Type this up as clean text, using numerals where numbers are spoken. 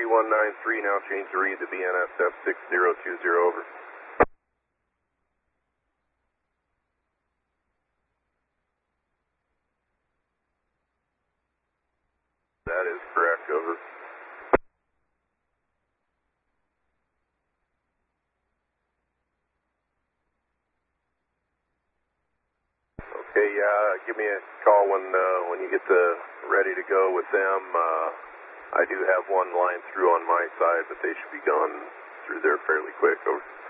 3193, now change to read the BNSF 6020, over. That is correct, over. Okay, give me a call when you get ready to go with them. I do have one line through on my side, but they should be gone through there fairly quick, over.